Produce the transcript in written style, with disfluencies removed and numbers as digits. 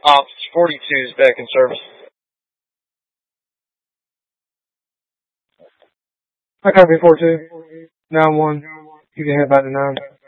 Ops 42 is back in service. I copy 4-2. 9-1. You can head back to 9.